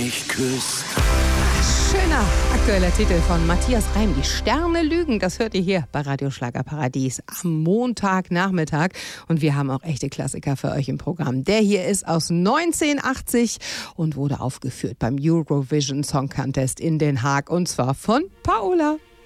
mich küsst. Schöner aktueller Titel von Matthias Reim. Die Sterne lügen. Das hört ihr hier bei Radio Schlagerparadies am Montagnachmittag. Und wir haben auch echte Klassiker für euch im Programm. Der hier ist aus 1980 und wurde aufgeführt beim Eurovision Song Contest in Den Haag. Und zwar von Paola.